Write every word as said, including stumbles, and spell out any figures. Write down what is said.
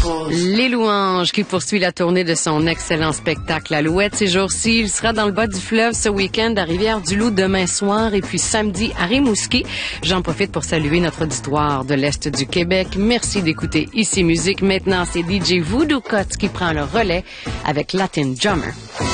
Les Louanges qui poursuit la tournée de son excellent spectacle Alouette ces jours-ci. Il sera dans le bas du fleuve ce week-end à Rivière-du-Loup demain soir et puis samedi à Rimouski. J'en profite pour saluer notre auditoire de l'Est du Québec. Merci d'écouter Ici Musique. Maintenant, c'est D J Voodoo Cuts qui prend le relais avec Latin Drummer.